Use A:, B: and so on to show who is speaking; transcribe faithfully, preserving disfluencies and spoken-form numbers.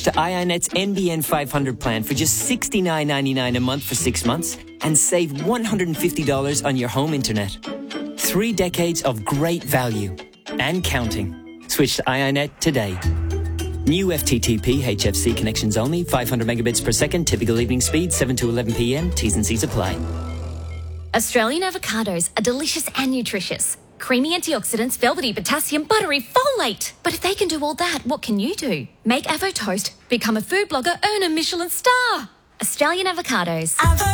A: Switch to iiNet's N B N five hundred plan for just sixty-nine ninety-nine a month for six months and save one hundred fifty dollars on your home internet. Three decades of great value and counting. Switch to iiNet today. New F T T P H F C connections only, five hundred megabits per second, typical evening speed, seven to eleven p m. T's and C's apply.
B: Australian avocados are delicious and nutritious. Creamy antioxidants, velvety potassium, buttery folate. But if they can do all that, what can you do? Make Avo Toast, become a food blogger, earn a Michelin star. Australian avocados. Avo